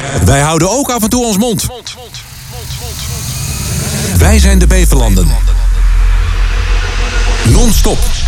Wij houden ook af en toe ons mond. Wij zijn de Beverlanden. Non-stop